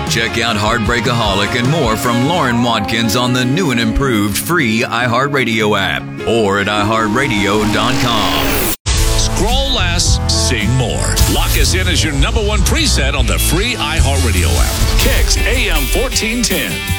Check out Heartbreakaholic and more from Lauren Watkins on the new and improved free iHeartRadio app or at iHeartRadio.com. Scroll less, sing more. Lock us in as your number one preset on the free iHeartRadio app. Kicks AM 1410.